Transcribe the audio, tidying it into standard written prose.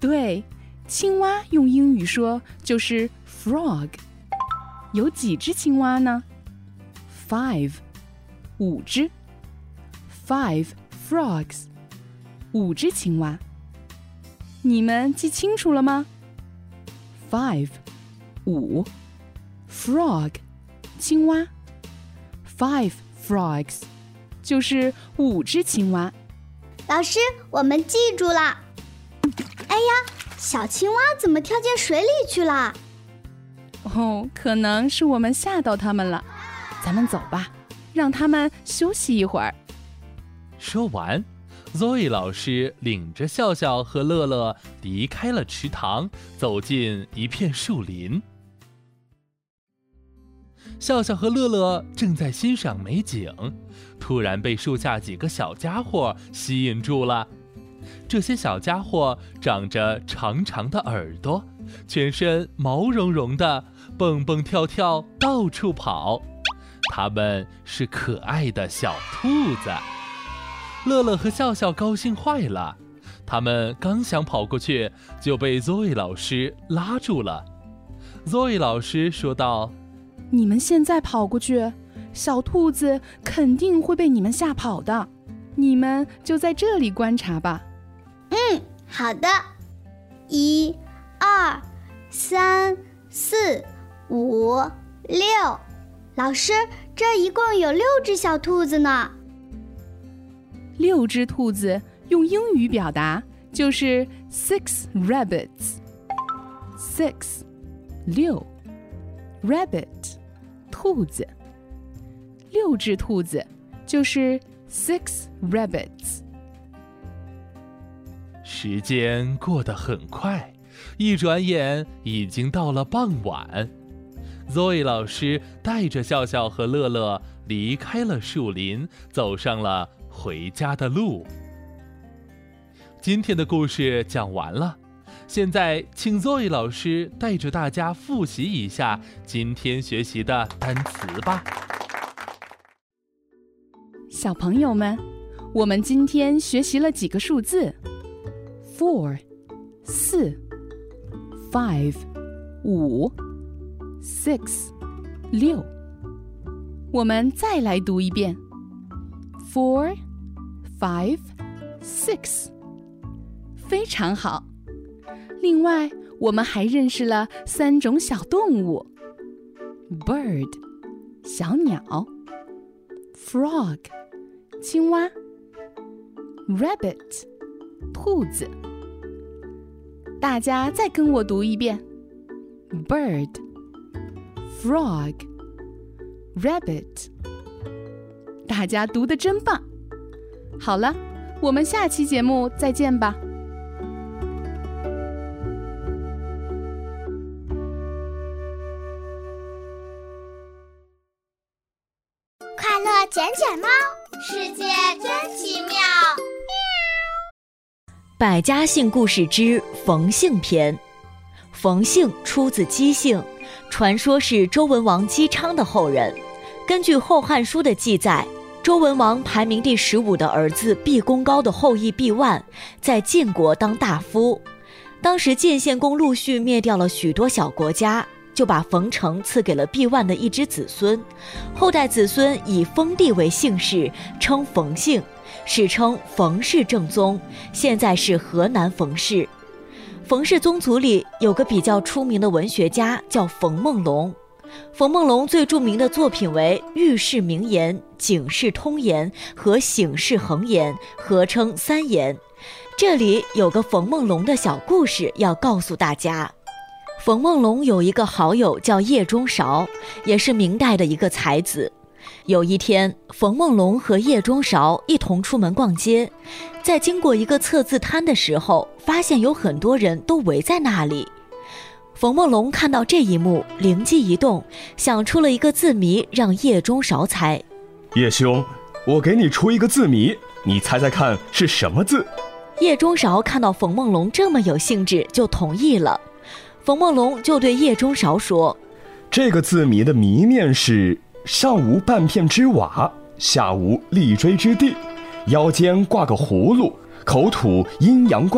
对，青蛙用英语说就是 frog。有几只青蛙呢？ 5， 5只。5 frogs， 5只青蛙。你们记清楚了吗？ 5 5 frog 青蛙， 5 frogs 就是5只青蛙。 老师，我们记住了。哎呀，小青蛙怎么跳进水里去了？ 哦，可能是我们吓到它们了。咱们走吧，让它们休息一会儿。 说完，Zoe 老师领着笑笑和乐乐离开了池塘，走进一片树林。笑笑和乐乐正在欣赏美景，突然被树下几个小家伙吸引住了。这些小家伙长着长长的耳朵，全身毛茸茸的，蹦蹦跳跳，到处跑。它们是可爱的小兔子。乐乐和笑笑高兴坏了，他们刚想跑过去，就被 Zoe 老师拉住了。Zoe 老师说道： 你们现在跑过去，小兔子肯定会被你们吓跑的。你们就在这里观察吧。 好的。1 2 3 4 5 6，老师，这一共有6只小兔子呢。 6只兔子用英语表达就是 6 rabbits。 6 6 rabbit 兔子，6只兔子就是6 rabbits。 时间过得很快，一转眼已经到了傍晚。Zoe 老师带着笑笑和乐乐离开了树林，走上了回家的路。今天的故事讲完了，现在请 Zoe 老师带着大家复习一下今天学习的单词吧。 小朋友们，我们今天学习了几个数字？4 4 5 5 6 6。我们再来读一遍 4 5 6， 非常好。另外，我们还认识了3种小动物 ：bird 小鸟， frog 青蛙， rabbit 兔子。大家再跟我读一遍 bird frog rabbit。 大家读得真棒。好了，我们下期节目再见吧。 快乐卷卷猫，世界真奇妙。 百家姓故事之冯姓篇。冯姓出自姬姓，传说是周文王姬昌的后人。根据《后汉书》的记载，周文王排名第15的儿子毕公高的后裔毕万，在晋国当大夫。当时晋献公陆续灭掉了许多小国家，就把冯城赐给了毕万的一支子孙，后代子孙以封地为姓氏，称冯姓，史称冯氏正宗，现在是河南冯氏。冯氏宗族里有个比较出名的文学家叫冯梦龙。冯梦龙最著名的作品为《喻世明言》《警世通言》和《醒世恒言》，合称3言。这里有个冯梦龙的小故事要告诉大家。冯梦龙有一个好友叫叶中韶，也是明代的一个才子。有一天，冯梦龙和叶中韶一同出门逛街，在经过一个测字摊的时候，发现有很多人都围在那里。冯梦龙看到这一幕，灵机一动，想出了一个字谜让叶中韶猜。 叶兄，我给你出一个字谜，你猜猜看是什么字？ 叶中韶看到冯梦龙这么有兴致，就同意了。冯梦龙就对叶中韶说： 这个字谜的谜面是上无半片之瓦，下无立锥之地，腰间挂个葫芦，口吐阴阳怪